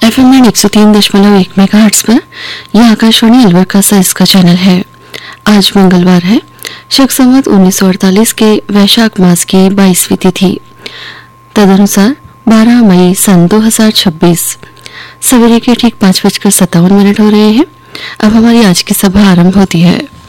FM में 103.1 megahertz पर यह आकाशवाणी अलवर का साइज का चैनल है। आज मंगलवार है, शक संवत 1948 के वैशाख मास की 22वीं तिथि, तदनुसार 12 मई सन 2026 सवेरे के ठीक 5:57 हो रहे हैं। अब हमारी आज की सभा आरंभ होती है।